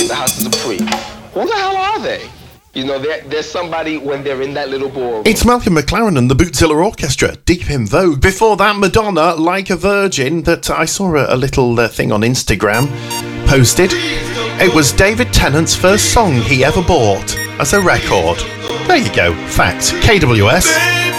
The House of Dupree. Who the hell are they? You know, there's somebody when they're in that little ballroom. It's Malcolm McLaren and the Bootzilla Orchestra, deep in vogue. Before that, Madonna, Like a Virgin, that I saw a little thing on Instagram posted. It was David Tennant's first song he ever bought as a record. There you go, facts. KWS.